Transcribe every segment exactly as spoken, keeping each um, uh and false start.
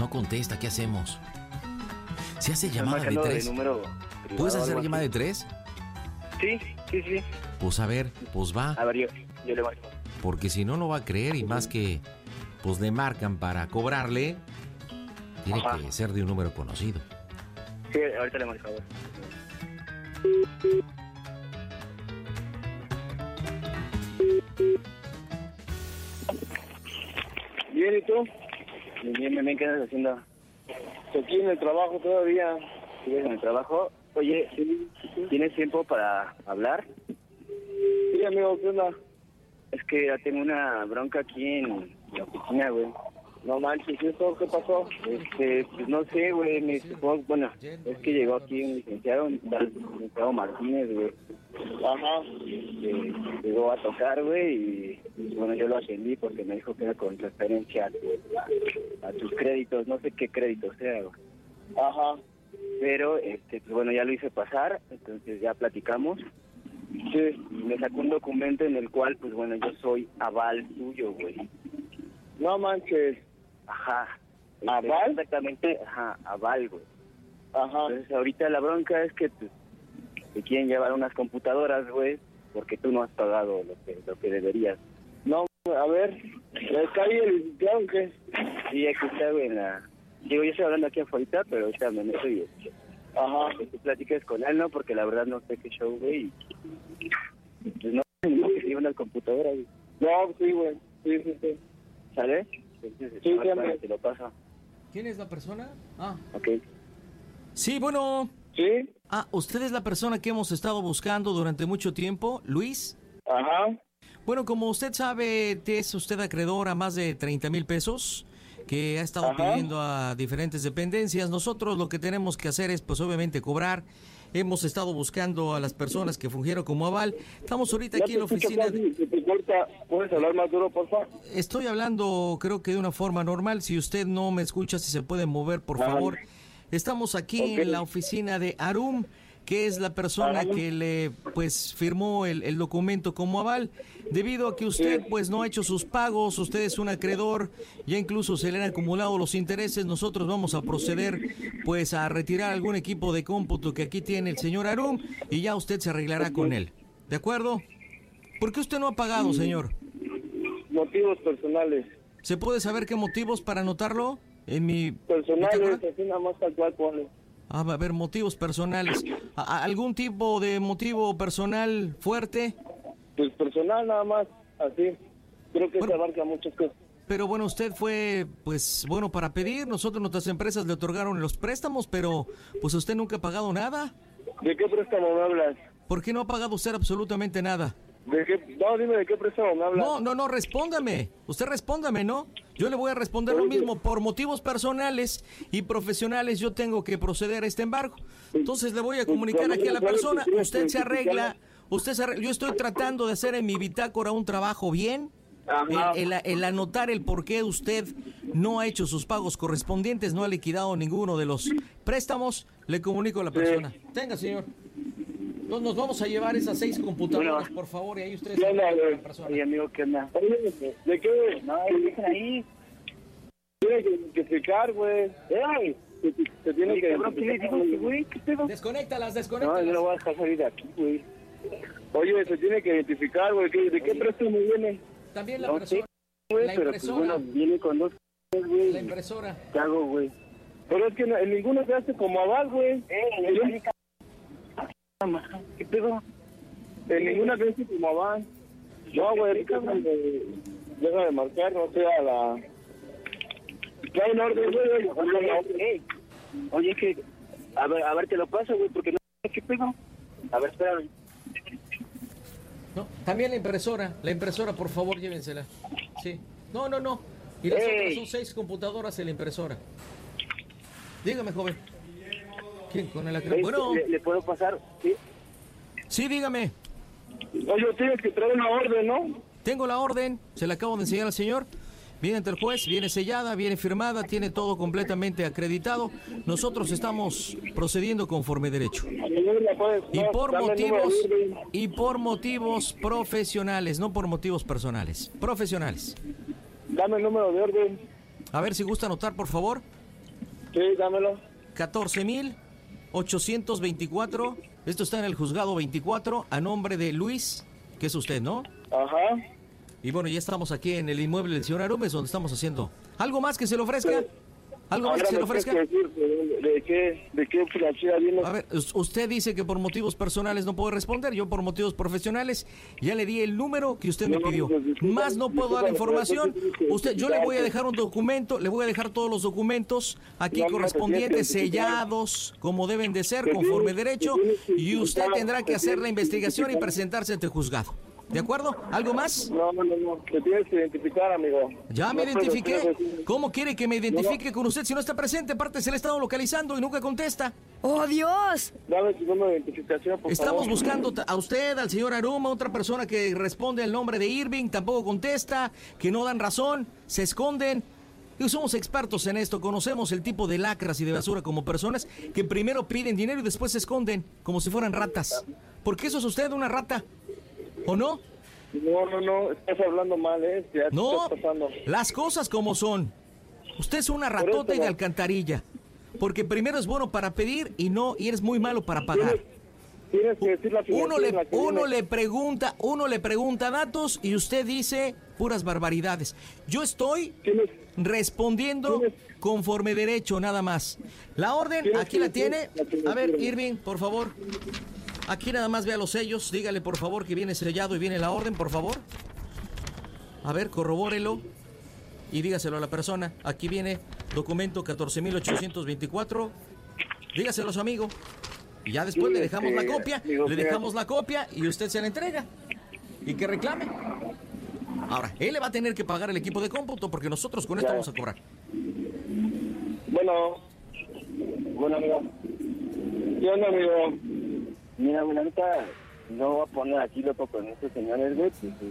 no contesta, ¿qué hacemos? ¿Se hace Estoy llamada de marcando tres? número privado, ¿Puedes hacer algo llamada de así. tres? Sí, sí, sí. Pues a ver, pues va. A ver, yo, yo le marco. Porque si no, no va a creer y más que pues le marcan para cobrarle, tiene Ajá. que ser de un número conocido. Sí, ahorita le marco, a ver. Bien, ¿y tú? Bien, bien, bien, ¿qué andas haciendo? Aquí en el trabajo todavía. ¿Sigues en el trabajo? Oye, ¿tienes tiempo para hablar? Sí, amigo, ¿qué onda? Es que ya tengo una bronca aquí en la oficina, güey. No manches, ¿y esto qué pasó? Este, pues no sé, güey, me supongo, bueno, es que llegó aquí un licenciado, un tal licenciado Martínez, güey. Ajá. que llegó a tocar, güey, y pues, bueno, yo lo atendí porque me dijo que era con referencia a, tu- a tus créditos, no sé qué créditos sea, güey. Ajá. Pero, este, pues bueno, ya lo hice pasar, entonces ya platicamos. Sí. Y me sacó un documento en el cual, pues bueno, yo soy aval tuyo, güey. No manches. Ajá. ¿Aval? Exactamente, ajá, aval, güey. Ajá. Entonces ahorita la bronca es que pues, te quieren llevar unas computadoras, güey, porque tú no has pagado lo que, lo que deberías. No, a ver, ¿está ahí el licenciado o qué? Sí, aquí está, güey, en la... Digo, yo estoy hablando aquí afuera, pero ahorita me meto y... Ajá. Que tú platiques con él, ¿no? Porque la verdad no sé qué show, güey. y- Pues no, no que se lleven las computadoras, güey. No, sí, güey. Sí, sí, sí. ¿Sale? Entonces, Sí, ahorita sí, te lo paso. ¿Quién es la persona? Ah. Ok. Sí, bueno. ¿Sí? Ah, ¿usted es la persona que hemos estado buscando durante mucho tiempo, Luis? Ajá. Bueno, como usted sabe, es usted acreedor a más de treinta mil pesos que ha estado Ajá. pidiendo a diferentes dependencias. Nosotros lo que tenemos que hacer es, pues obviamente, cobrar. Hemos estado buscando a las personas que fungieron como aval. Estamos ahorita Ya aquí te en la escucho oficina. casi, se te corta. ¿Puedes hablar más duro, por favor? Estoy hablando, creo que de una forma normal. Si usted no me escucha, si se puede mover, por Ajá. favor. Estamos aquí Ok. en la oficina de Arum, que es la persona Ajá. que le pues firmó el, el documento como aval. Debido a que usted Sí. pues no ha hecho sus pagos, usted es un acreedor, ya incluso se le han acumulado los intereses, nosotros vamos a proceder pues a retirar algún equipo de cómputo que aquí tiene el señor Arum y ya usted se arreglará con él. ¿De acuerdo? ¿Por qué usted no ha pagado, señor? Motivos personales. ¿Se puede saber qué motivos para anotarlo en mi Personales, bitácora? así nada más tal cual ponle. Ah, a ver, motivos personales. ¿A- a- ¿Algún tipo de motivo personal fuerte? Pues personal nada más, así. Creo que Bueno. se abarca muchas cosas. Pero bueno, usted fue, pues, bueno para pedir. Nosotros, nuestras empresas le otorgaron los préstamos, pero pues usted nunca ha pagado nada. ¿De qué préstamo me hablas? ¿Por qué no ha pagado usted absolutamente nada? ¿De qué? No, dime de qué préstamo me hablas. No, no, no, respóndame. Usted respóndame, ¿no? Yo le voy a responder lo mismo. Por motivos personales y profesionales yo tengo que proceder a este embargo. Entonces le voy a comunicar aquí a la persona. Usted se arregla. Usted se arregla. Yo estoy tratando de hacer en mi bitácora un trabajo bien. Ajá. El, el- el anotar el por qué usted no ha hecho sus pagos correspondientes, no ha liquidado ninguno de los préstamos, le comunico a la persona. Tenga, señor. Nos, nos vamos a llevar esas seis computadoras, Bueno. por favor, y ahí usted ¿Qué se onda, arregla con güey? la persona. Oye, amigo, ¿qué onda? Oye, ¿de qué? No, dejen ahí. Tiene que identificar, güey. ¡Ey! Se, se- se tiene Oye, que cabrón, ¿qué le digo, identificar, güey? ¿Qué pedo? Desconéctalas, No, desconéctalas. yo lo voy a dejar salir de aquí, güey. Oye, se tiene que identificar, güey. ¿qué- ¿De qué préstamo viene? También la No sé, persona, güey, la pero pues impresora. bueno, viene con dos c******, la güey. impresora. ¿Qué hago, güey? Pero es que no- en ninguno se hace como aval, güey. ¡Eh, ¿Qué pedo? En ninguna se hace como aval. No, güey, déjame, déjame marcar, no sé, a la... Trae un orden, güey. Oye, oye, es que... A ver, a ver, te lo paso, güey, porque no sé qué pedo. A ver, espérame. No, también la impresora, la impresora, por favor, llévensela. Sí. No, no, no. Y las Ey. otras son seis computadoras en la impresora. Dígame, joven. ¿Quién? Con el acre- Ey, Bueno, ¿Le, le puedo pasar? Sí. sí, dígame. Oye, tienes que traer una orden, ¿no? Tengo la orden, se la acabo de enseñar al señor. Viene ante el juez, viene sellada, viene firmada, tiene todo completamente acreditado. Nosotros estamos procediendo conforme derecho. Y por motivos y por motivos profesionales, no por motivos personales. Profesionales. Dame el número de orden. A ver si gusta anotar, por favor. Sí, dámelo. catorce mil ochocientos veinticuatro. Esto está en el juzgado veinticuatro a nombre de Luis, que es usted, ¿no? Ajá. Y bueno, ya estamos aquí en el inmueble del señor Arumes, donde estamos haciendo. ¿Algo más que se le ofrezca? Sí. ¿Algo más que se le ofrezca? Decir, ¿de, de qué, de qué financiera viene? A ver, usted dice que por motivos personales no puedo responder, yo por motivos profesionales ya le di el número que usted me pidió. Más no puedo dar la información. Usted, yo le voy a dejar un documento, le voy a dejar todos los documentos aquí correspondientes, sellados, como deben de ser, conforme derecho, y usted tendrá que hacer la investigación y presentarse ante el juzgado. ¿De acuerdo? ¿Algo más? No, no, no, te tienes que identificar, amigo. Ya me No identifiqué. puedo, ¿Cómo quiere que me identifique con usted si no está presente? Aparte se le ha estado localizando y nunca contesta. ¡Oh, Dios! Dame tu número de identificación, por Estamos favor. buscando a usted, al señor Aruma, otra persona que responde al nombre de Irving, tampoco contesta, que no dan razón, se esconden. Y somos expertos en esto, conocemos el tipo de lacras y de basura como personas que primero piden dinero y después se esconden, como si fueran ratas. ¿Por qué eso es usted una rata? ¿O no? No, no, no, estás hablando mal, ¿eh? Ya te No, estás pasando. las cosas como son. Usted es una ratota y de alcantarilla. Porque primero es bueno para pedir y no, y eres muy malo para pagar. Tienes que decir la Uno le, financiera en la que uno viene. le pregunta, uno le pregunta datos y usted dice puras barbaridades. Yo estoy Tienes- respondiendo tienes- conforme derecho, nada más. La orden, Tienes aquí que la decir tiene. la financiera. A ver, Irving, por favor. Aquí nada más vea los sellos. Dígale, por favor, que viene sellado y viene la orden, por favor. A ver, corrobórelo y dígaselo a la persona. Aquí viene documento catorce mil ochocientos veinticuatro. Dígaselo a su amigo. Y ya después Sí, le dejamos la este, copia, digo, le que- dejamos la copia y usted se la entrega. Y que reclame. Ahora, él le va a tener que pagar el equipo de cómputo porque nosotros con esto Ya. vamos a cobrar. Bueno, bueno, amigo. ¿Qué onda, amigo? Mira, güey, la neta, no voy a poner aquí loco con estos señores, güey, pues, pues,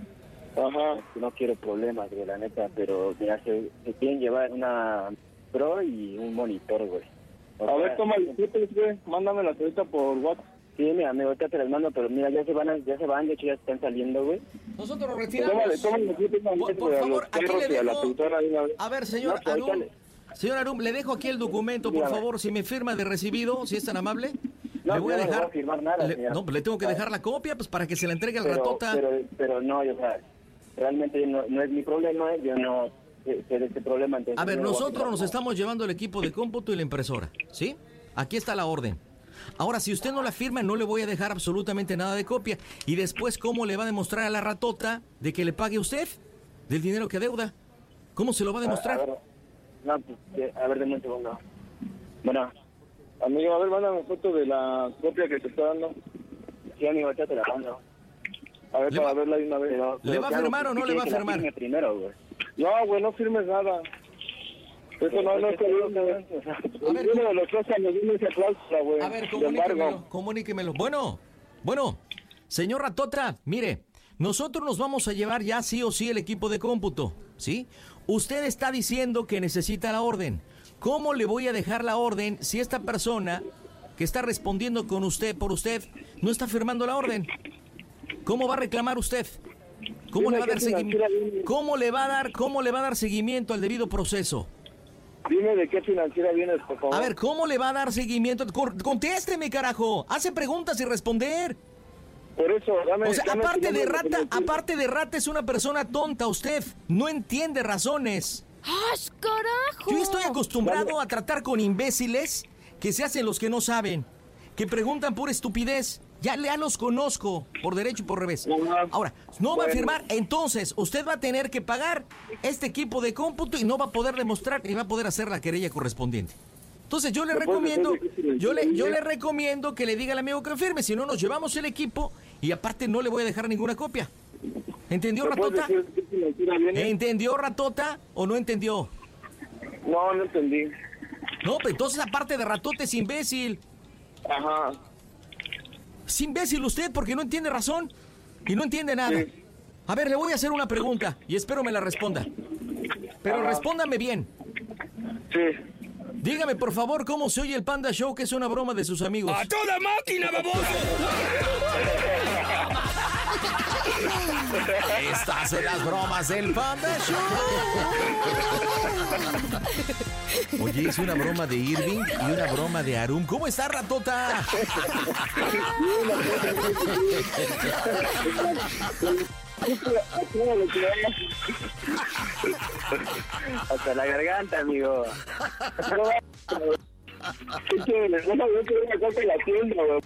Ajá. no quiero problemas, güey, la neta, pero mira, se, se quieren llevar una Pro y un monitor, güey. O A sea, ver, toma el tickets, güey. Mándame la ahorita por WhatsApp. Sí, mira, amigo, ahorita te las mando, pero mira, ya se van, a- ya se van, de hecho ya están saliendo, güey. Nosotros lo Tómale, retiramos. tómale los tickets, Por, por güey, a favor, los aquí perros le y a la dejo. pintora de una vez. A ver, señor No, pues, ahorita Arum. le- Señor Arum, le dejo aquí el documento, por Dígame. favor, si me firma de recibido, si es tan amable. No, le voy a yo no le dejar. voy a firmar nada, le, señor. no, pues le tengo que dejar la copia, pues para que se la entregue al pero, ratota. Pero, pero no, o sea, realmente no, no es mi problema, yo no sé sé de este problema. Entonces A ver, no voy nosotros firmar nos nada. estamos llevando el equipo de cómputo y la impresora, ¿sí? Aquí está la orden. Ahora, si usted no la firma, no le voy a dejar absolutamente nada de copia. Y después, ¿cómo le va a demostrar a la ratota de que le pague usted del dinero que adeuda? ¿Cómo se lo va a A, a demostrar? ver, no, pues, de- a ver, denme un segundo. Bueno, Amigo, a ver, mándame foto de la copia que te está dando. sí, amigo, ahorita te la mando. A ver, Le para va- verla de una vez. Pero, ¿Le pero va a claro, firmar o no sí le va a quiere que la firmar? firme primero, güey. No, güey, no firmes nada. Eso no, no está bien, güey. O sea, A ver, Uno de los tres años viene esa cláusula, güey. A ver, de comuníquemelo, embargo. comuníquemelo. Bueno, bueno, señor Ratota, mire, nosotros nos vamos a llevar ya sí o sí el equipo de cómputo, ¿sí? Usted está diciendo que necesita la orden. ¿Cómo le voy a dejar la orden si esta persona que está respondiendo con usted, por usted, no está firmando la orden? ¿Cómo va a reclamar usted? ¿Cómo Dime le va a qué dar seguimiento? financiera viene. ¿Cómo le va a dar, cómo le va a dar seguimiento al debido proceso? Dime de qué financiera vienes, por favor. A ver, ¿cómo le va a dar seguimiento? Cor- Contésteme, carajo. Hace preguntas y responder. Por eso, dame... O sea, dame tu aparte de número rata, financiera. aparte de rata es una persona tonta usted. No entiende razones. ¡Ah, carajo! Yo estoy acostumbrado a tratar con imbéciles que se hacen los que no saben, que preguntan por estupidez. Ya, ya los conozco, por derecho y por revés. Ajá. Ahora, no va a Bueno. firmar, entonces usted va a tener que pagar este equipo de cómputo y no va a poder demostrar ni va a poder hacer la querella correspondiente. Entonces yo le ¿Me puedes recomiendo, decir de qué yo le, yo financiera? le recomiendo que le diga al amigo que firme, si no nos llevamos el equipo y aparte no le voy a dejar ninguna copia. ¿Entendió, ¿Me puedes Ratota? decir de qué financiera viene? ¿Entendió, Ratota, o no entendió? No, no entendí. No, pero entonces aparte de Ratota es imbécil. Ajá. Es imbécil usted porque no entiende razón y no entiende nada. Sí. A ver, le voy a hacer una pregunta y espero me la responda. Pero Ajá. respóndame bien. Sí. Dígame, por favor, cómo se oye el Panda Show, que es una broma de sus amigos. ¡A toda máquina, baboso! Estas son las bromas del Panda Show. Oye, es una broma de Irving y una broma de Arum. ¿Cómo está, ratota? Hasta la garganta, amigo. ¿Qué quieres? No sabía que era una cosa en la tienda, güey.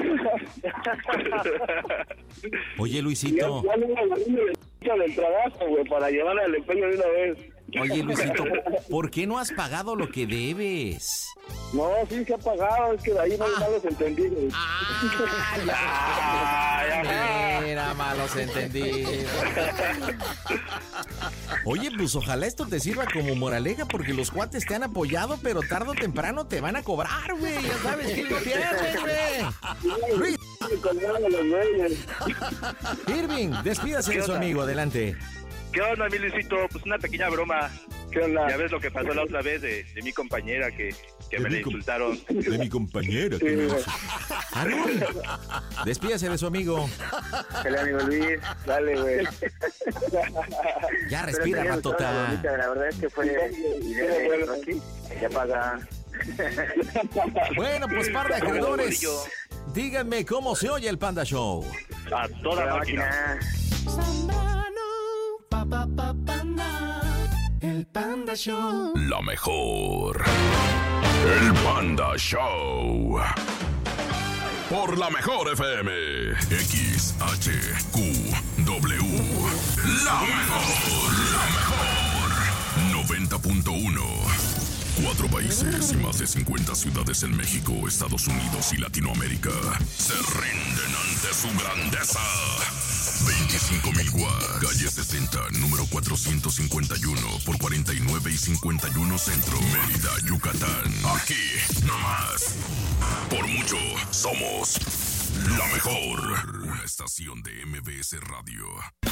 Oye, Luisito. Ya, ya no me agarré del trabajo, güey, para llevarla al empeño de una vez. Oye, Luisito, ¿por qué no has pagado lo que debes? No, sí se ha pagado, es que de ahí no hay malos entendidos. Mira, malos entendidos. Oye, pues ojalá esto te sirva como moraleja porque los cuates te han apoyado, pero tarde o temprano te van a cobrar, güey. Ya sabes que no pierdes, güey. Irving, despídase de su amigo, adelante. ¿Qué onda, mi Luisito? Pues una pequeña broma. ¿Qué onda? Ya ves lo que pasó la otra vez de, de mi compañera que, que me la insultaron. De mi compañera. Que me hizo. Arum, despídase de su amigo. Dale, amigo Luis. Dale, güey. Ya respira, ratota. La verdad es que fue idea de aquí. Ya paga. Bueno, pues par de acreedores. Díganme cómo se oye el Panda Show. A toda La máquina. Pa, pa, pa, panda, el Panda Show. La mejor. El Panda Show. Por la mejor F M. X H Q W. La mejor. La mejor. noventa punto uno. Cuatro países y más de cincuenta ciudades en México, Estados Unidos y Latinoamérica se rinden ante su grandeza. veinticinco mil watts, calle sesenta, número cuatrocientos cincuenta y uno por cuarenta y nueve y cincuenta y uno Centro, Mérida, Yucatán. Aquí, nomás. Por mucho, somos la mejor. Una estación de M B S Radio.